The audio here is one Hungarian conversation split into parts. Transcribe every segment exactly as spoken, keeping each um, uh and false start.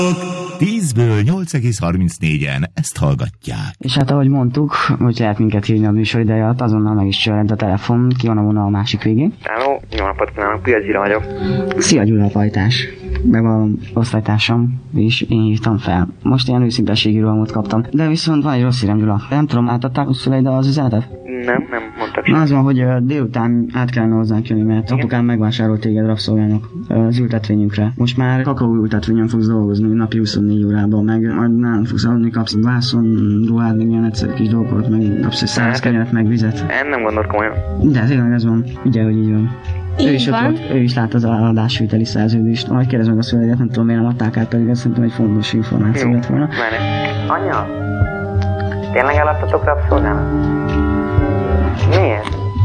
tízből nyolc egész harmincnégyen ezt hallgatják. És hát ahogy mondtuk, hogy lehet minket hívni a műsor ideje alatt, azonnal meg is csörrent a telefon, ki van a vonal a másik végén. Háló, jó napot kívánok, Piac Gyula vagyok. Szia Gyula, Pajtás. Meg van osztálytársam, és én hívtam fel. Most ilyen őszintességi rohamot kaptam. De viszont van egy rossz hírem, Gyula. Nem tudom, átadták a szüleid az üzenetet? Nem, nem mondtak sem. Na az van, hogy uh, délután át kellene hozzánk jönni, mert igen, apukám megvásárolt téged rabszolgának uh, az ültetvényünkre. Most már kakaó ültetvényen fogsz dolgozni napi huszonnégy órában, meg majd nálunk fogsz aludni, kapsz vászon, ruhád, meg ilyen egyszerű kis dolgokat, meg kapsz egy száraz kenyeret, meg vizet. Én nem gondolt komolyan. De tényleg ez van. Ugye, hogy így van. Így ő is van. ott volt, ő is látta az adásviteli szerződést. Majd kérdezz meg a szüleidet, nem tudom miért nem adták át, pedig ez szerintem egy fontos információ lett volna. Anya, tényleg eladtatok rabszolgának? Miért?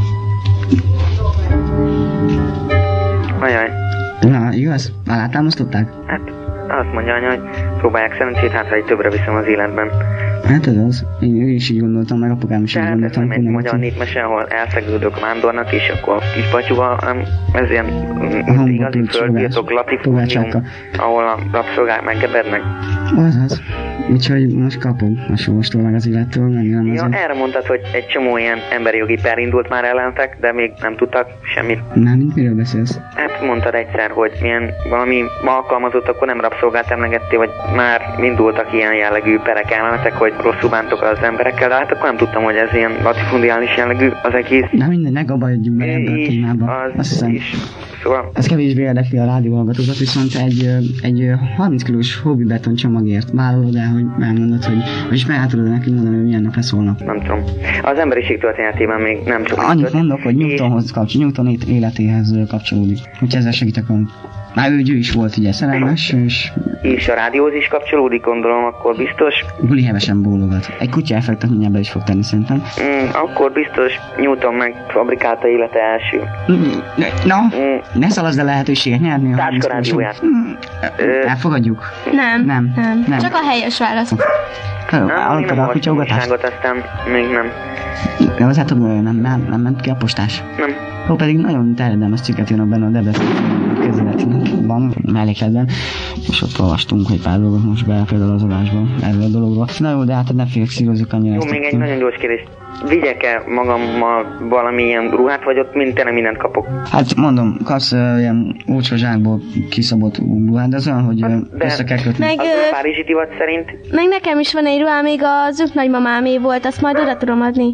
Ajaj. Na, igaz? Alátámasztották? Hát azt mondja anya, hogy próbálják szerencsét, hát ha így többre viszem az életben. Hát ez az. Én ő is így gondoltam, meg apukám is így gondoltam. Tehát ez nem egy magyar népmese, ahol elszegődök vándornak, és akkor kis batyuval, ez ilyen igazi földbirtok latifúnium, ahol a rabszolgák meggebednek. Azaz. Úgyhogy most kapod a sóstól meg az illettől, nem nem ja, erre mondtad, hogy egy csomó ilyen emberi jogi per indult már ellentek, de még nem tudtak semmit. Nem, mint miről beszélsz? Hát mondtad egyszer, hogy milyen valami alkalmazott, akkor nem rabszolgát emlegettél, vagy már indultak ilyen jellegű perek ellenetek, hogy rosszul bántok az emberekkel, de hát akkor nem tudtam, hogy ez ilyen latifundiális jellegű az egész. Na mindegy, ne gabajodjunk bele ebbe a témába. Azt hiszem, is. Szóval... ez kevésbé érdekli a rádióhallgatókat, viszont egy, egy harminc kilós hobbi beton csomagért vállalod el, hogy elmondod, hogy és meg tudod neki mondani, hogy milyen nap lesz holnap. Nem tudom. Az emberiség történetében még nem csak... Annyit mondok, hogy Newtonhoz kapcsolódik, Newton életéhez kapcsolódik. Úgyhogy ezzel segítek van. Már ő, ő is volt ugye szerelmes, és... És a rádióhoz is kapcsolódik, gondolom, akkor biztos. Guli hevesen bólogat. Egy kutya effektet mindjárt be is fog tenni szerintem. Mm, akkor biztos Newton meg fabrikálta élete első. Mm, na, mm. ne szalaszd a lehetőséget nyerni. Táska rádióját. Mm, elfogadjuk? Nem, nem, nem, nem. Csak a helyes válasz. Hallottad a kutyaugatást? Aztán még nem. Nevezhetem, nem, nem, nem ment ki a postás? Nem. Ó, pedig nagyon terjedelmes cikket írnak benne a Debrecen közületben, mellékletben, és ott olvastunk egy pár dolgot most be, például az adásban erről a dologról. Na jó, de hát ne félkszírozzuk annyira. Jó, még egy nagyon gyors kérdés. Vigyek-e magammal valamilyen ruhát, vagy ott minden mindent kapok? Hát mondom, kapsz uh, ilyen olcsó zsákból kiszabott ruhát, de az olyan, hogy uh, össze kell kötni. Meg, az a párizsi divat szerint? Meg nekem is van egy ruhám, még az ük nagymamámé volt, azt majd oda tudom adni.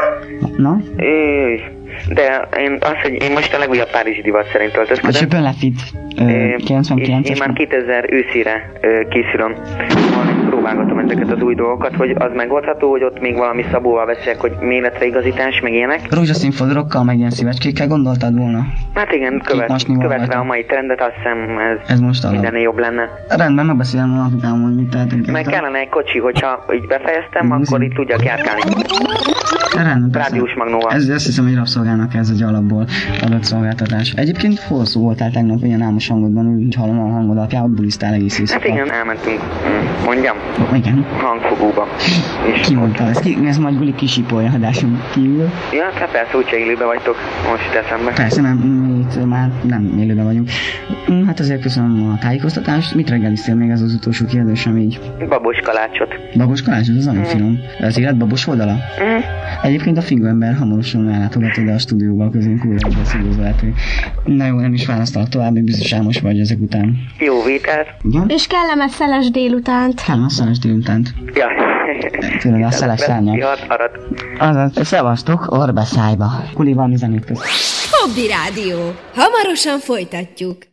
Na? Éj. De én azt, hogy én most a legújabb párizsi divat szerint öltözködöm. A Csöpön Lefit kilencvenkilences. Én már kétezer őszére ö, készülöm. Próbálgatom ezeket az új dolgokat, hogy az megoldható, hogy ott még valami szabóval beszélek, hogy méretre igazítás, meg ilyenek. Rózsaszín fodrokkal, meg ilyen szívecskékkel gondoltad volna? Hát igen, követ, követve a mai trendet, azt hiszem ez, ez most mindennél jobb lenne. Rendben, megbeszélem a apukám, hogy mit tehetünk. Meg kellene egy kocsi, hogyha így befejeztem, mm, akkor itt tudjak járkálni. Rendben, rádiós magnóval. Ez azt hiszem, hogy rabszolgának ez egy alapból adott szolgáltatás. Egyébként hol szó voltál tegnap ilyen álmos hangodban, úgy hallom a hangod alapján, ott bulisztál egész éjszaka. Hát igen, elmentünk, mondjam, igen. hangfogóba. Ki mondta ezt? Ki, ez majd Guli kisipolja adáson kívül. Ja, hát persze, úgyse élőbe vagytok most eszembe. Persze, nem, mi itt már nem élőbe vagyunk. Hát azért köszönöm a tájékoztatást. Mit reggeliztél még, ez az utolsó kérdésem így? Babos kalácsot. Babos kalácsot, az nagyon mm. finom. Az élet babos oldala? Mm. Egyébként a Fingoember hamarosan ellátogatod a stúdióba, a közénk újra egy beszélőző lehető. Na jó, nem is választalak tovább, még biztos álmos vagy ezek után. Jó vételt. Ja? És kellemes szeles délutánt. Kellemes szeles délutánt. Ja. Tőled a szeles szárnyak. Azaz, szevasztok, orba szájba. Kuli, valami zenét köz. Hobby Rádió. Hamarosan folytatjuk.